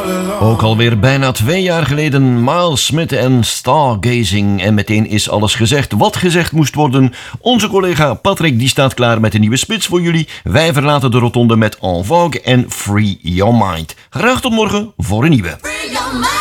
Ook alweer bijna 2 jaar geleden Miles Smith en Stargazing. En meteen is alles gezegd wat gezegd moest worden. Onze collega Patrick die staat klaar met een nieuwe spits voor jullie. Wij verlaten de rotonde met En Vogue en Free Your Mind. Graag tot morgen voor een nieuwe.